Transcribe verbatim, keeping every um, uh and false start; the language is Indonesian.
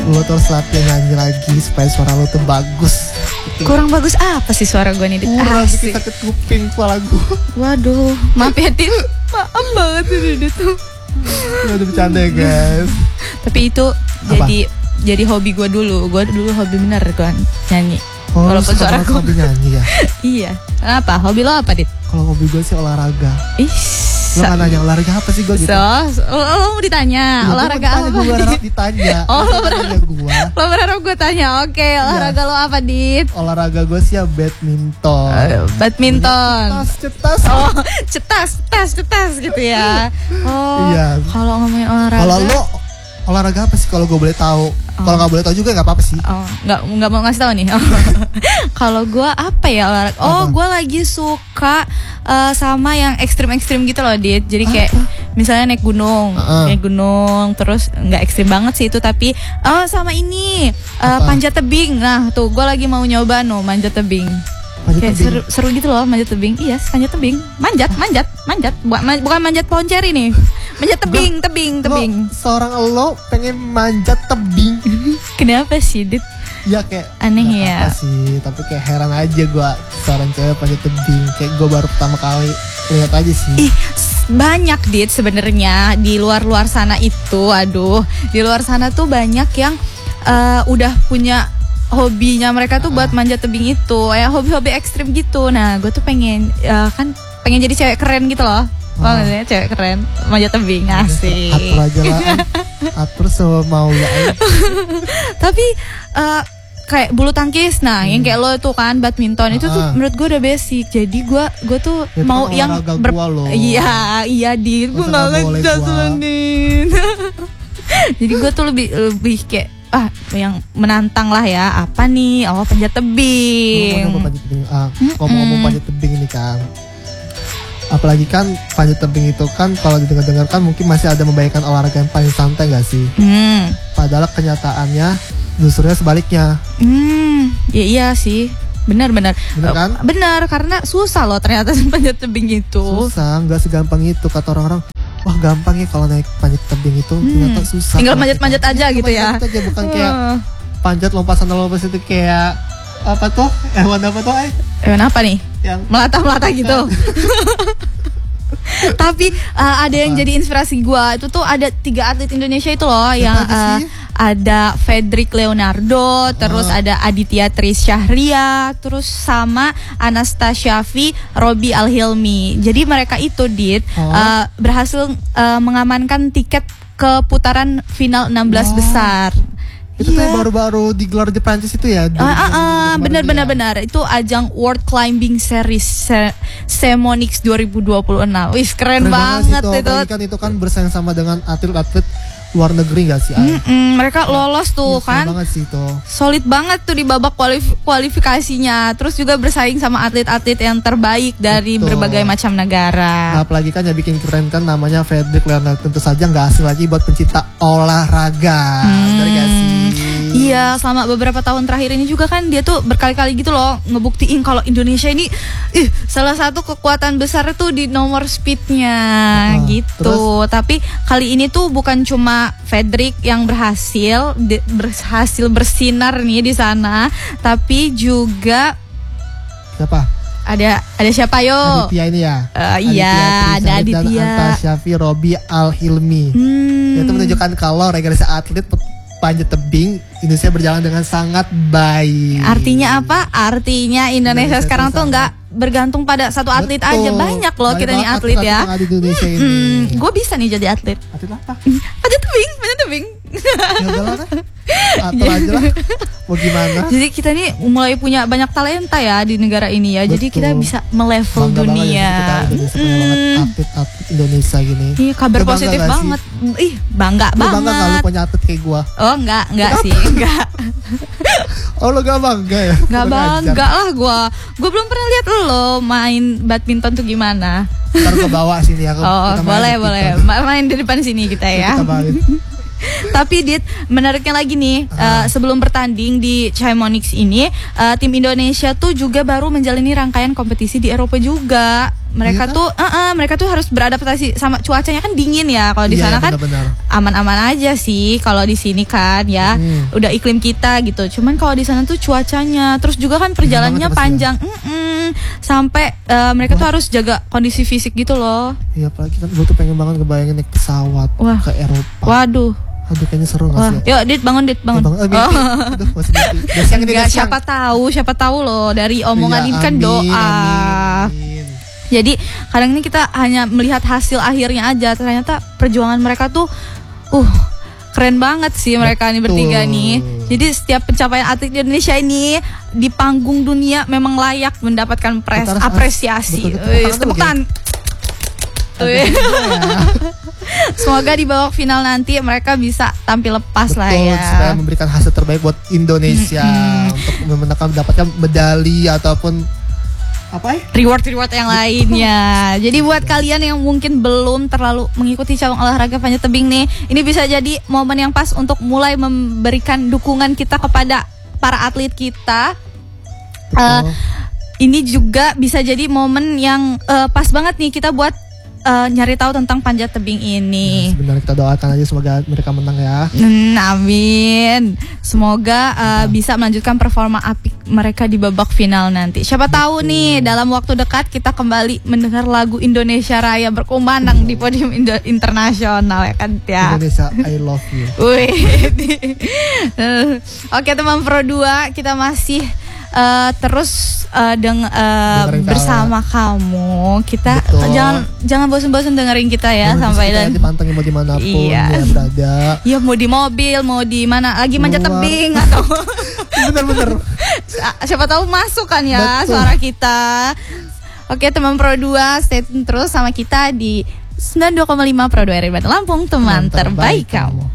Lo terus latihan nyanyi lagi supaya suara lo tuh bagus. Kurang bagus apa sih suara gue nih? Kurang bikin sakit kuping kepala gue. Waduh, maaf ya Dit. Maaf banget ini tuh. Udah bercanda ya guys. Tapi itu apa? jadi jadi hobi gue dulu. Gue dulu hobi bener kan nyanyi. Oh, walaupun suara gue hobi nyanyi ya. Iya. Apa? Hobi lo apa Dit? Kalau hobi gue sih olahraga. Ih. Lo kan nanya olahraga apa sih gue gitu? So, lo, lo mau ditanya ya, olahraga apa? Gue berharap ditanya. Oh, lo berharap gue. Lo berharap gue tanya. Oke, okay, olahraga ya. Lo apa Dit? Olahraga gue sih ya badminton. Uh, badminton. Cetas, cetas. Oh, cetas, cetas, cetas gitu ya. Oh. Iya. Kalau ngomongin olahraga. Kalau lo olahraga apa sih kalau gue boleh tahu? Oh. Kalau nggak boleh tahu juga nggak apa-apa sih. Oh, nggak nggak mau ngasih tahu nih. Oh. Kalau gue apa ya olahraga? Oh, gue lagi suka uh, sama yang ekstrim-ekstrim gitu loh, Dit. Jadi kayak apa? Misalnya naik gunung, uh-uh. naik gunung, terus nggak ekstrim banget sih itu, tapi oh sama ini uh, panjat tebing. Nah, tuh gue lagi mau nyoba no manjat tebing. Manjat kayak tebing. Seru, seru gitu loh manjat tebing. Iya, yes, manjat tebing. Manjat, manjat, manjat. Bukan manjat pohon ceri nih. Manjat tebing, gua, tebing, tebing. Lo, seorang lo pengen manjat tebing. Kenapa sih, Dit? Ya kayak aneh ya. Apa sih, tapi kayak heran aja gue seorang cewek panjat tebing. Kayak gue baru pertama kali lihat aja sih. Ih, banyak Dit sebenarnya di luar-luar sana itu. Aduh, di luar sana tuh banyak yang uh, udah punya hobinya mereka tuh buat manjat tebing itu, ya hobi-hobi ekstrim gitu. Nah, gue tuh pengen uh, kan pengen jadi cewek keren gitu loh. Oh, maksudnya cewek keren manjat tebing, asik. Atur aja lah, atur semau ya. Tapi uh, kayak bulu tangkis, nah hmm. yang kayak lo itu kan badminton itu tuh menurut gue udah basic. Jadi gue gue tuh ya, mau yang ber iya iya di gue nggak ngejelasin. Jadi gue tuh lebih lebih kayak ah yang menantang lah ya, apa nih, oh panjat tebing. Ngomong-ngomong panjat tebing, ah, ngomong-ngomong panjat tebing ini kan, apalagi kan panjat tebing itu kan kalau didengar-dengar kan mungkin masih ada membayangkan olahraga yang paling santai gak sih? Hmm. Padahal kenyataannya justrunya sebaliknya. Hmm, ya iya sih. Benar-benar. Benar kan? Benar, karena susah loh ternyata panjat tebing itu. Susah, nggak segampang itu kata orang-orang. Wah gampang ya kalau naik panjat tebing itu, hmm. ternyata susah. Tinggal manjat-manjat aja gitu ya. Manjat aja, bukan kayak panjat lompat sandal lompat itu kayak apa tuh? Hewan apa tuh? Eh? Hewan apa nih? Yang melata-melata gitu. Tapi uh, ada yang jadi inspirasi gue. Itu tuh ada tiga atlet Indonesia itu loh. Yang uh, ada Fedrik Leonardo, terus uh. ada Aditya Tris Syahria, terus sama Anastasia Fi Robi Alhilmi. Jadi mereka itu Dit uh. Uh, berhasil uh, mengamankan tiket ke putaran final enam belas wow. besar. Itu yeah. tuh baru-baru digelar di Prancis itu ya? Uh, uh, uh, benar-benar benar. Itu ajang World Climbing Series Se- Semonix dua ribu dua puluh enam. Wih keren, keren banget, banget itu. Kan itu kan bersaing sama dengan atlet-atlet luar negeri gak sih? Mereka lolos tuh ya, kan. Banget sih itu. Solid banget tuh di babak kualif- kualifikasinya. Terus juga bersaing sama atlet-atlet yang terbaik dari Betul. berbagai macam negara. Nah, apalagi kan yang bikin keren kan namanya Fedrik Leonardo, tentu saja gak asing lagi buat pencinta olahraga. Hmm. Dari gak sih? Iya, selama beberapa tahun terakhir ini juga kan dia tuh berkali-kali gitu loh ngebuktiin kalau Indonesia ini ih, salah satu kekuatan besar tuh di nomor speednya nah, gitu. Terus? Tapi kali ini tuh bukan cuma Fedrik yang berhasil de, berhasil bersinar nih di sana, tapi juga siapa? Ada ada siapa yo? Aditya ini ya. Uh, iya, ada Aditya. Dan Anastasia Fi Robi Alhilmi. Hmm. Itu menunjukkan kalau regenerasi atlet panjat tebing Indonesia berjalan dengan sangat baik. Artinya apa? Artinya Indonesia, Indonesia sekarang tuh nggak bergantung pada satu atlet Betul. aja. Banyak loh kita nih atlet, atlet ya. Hmm, gue bisa nih jadi atlet. Atlet apa? Panjat tebing, panjat tebing. Ya udah lah, atur aja lah. Mau gimana? Jadi kita nih mulai punya banyak talenta ya di negara ini ya. Betul. Jadi kita bisa melevel Bangga dunia. Ya, Indonesia punya banget atlet-atlet Indonesia gini. Iya, kabar Lu positif banget. Sih? Ih, bangga lu banget. Bangga gak lu punya atlet kayak gua? Oh, enggak, enggak Kenapa? sih, enggak. Oh, lu gak bangga ya? Gak bangga lah gua. Gua belum pernah lihat lo main badminton tuh gimana. Ntar ke bawah sini ya. Oh, boleh, boleh. Main di depan sini kita ya. Tapi Dit, menariknya lagi nih, uh. Uh, sebelum bertanding di Chamonix ini, uh, tim Indonesia tuh juga baru menjalani rangkaian kompetisi di Eropa juga. mereka iya, tuh, uh -uh, mereka tuh harus beradaptasi sama cuacanya kan dingin ya. Kalau di iya, sana kan aman-aman aja sih. Kalau di sini kan ya, hmm. udah iklim kita gitu. Cuman kalau di sana tuh cuacanya, terus juga kan perjalanannya panjang, mm-mm, sampai uh, mereka Wah. tuh harus jaga kondisi fisik gitu loh. Iya, apalagi kan gue tuh pengen banget ngebayangin naik pesawat Wah. ke Eropa. Waduh. Aduh, kayaknya seru gak sih? Yuk, Dit, bangun, Dit, bangun. Ya, bangun. Oh, oh. Aduh, masih mimpi. Enggak, siapa tahu, siapa tahu loh dari omongan ya, ini kan amin, doa. Amin. Jadi kadang ini kita hanya melihat hasil akhirnya aja. Ternyata perjuangan mereka tuh, uh, keren banget sih mereka ini bertiga nih. Jadi setiap pencapaian atlet di Indonesia ini di panggung dunia memang layak mendapatkan pres, betul, apresiasi. Tepuk tangan. Ya. Semoga di babak final nanti mereka bisa tampil lepas Betul, lah ya. Supaya memberikan hasil terbaik buat Indonesia mm-hmm. untuk memenangkan mendapatkan medali ataupun apa ya? Reward-reward yang lainnya. Jadi buat kalian yang mungkin belum terlalu mengikuti cabang olahraga panjat tebing nih, ini bisa jadi momen yang pas untuk mulai memberikan dukungan kita kepada para atlet kita. Uh, ini juga bisa jadi momen yang uh, pas banget nih kita buat Uh, nyari tahu tentang panjat tebing ini. Nah, sebenarnya kita doakan aja semoga mereka menang ya. Hmm, amin. Semoga uh, bisa melanjutkan performa apik mereka di babak final nanti. Siapa Betul. tahu nih dalam waktu dekat kita kembali mendengar lagu Indonesia Raya berkumandang oh. di podium indo- internasional ya kan ya. Indonesia I love you. Oke teman Pro dua, kita masih Uh, terus uh, deng uh, bersama kamu. Kita Betul. jangan jangan bosan-bosan dengerin kita ya Jangan sampai dan dipantengin mau dimanapun iya. ya berada. Iya mau di mobil, mau di mana lagi manjat tebing atau bener-bener. Siapa tahu masuk kan ya Betul. suara kita. Oke teman Pro dua, stay tune terus sama kita di sembilan puluh dua koma lima Pro dua R R I Bandung Lampung, teman, teman terbaik, terbaik kamu.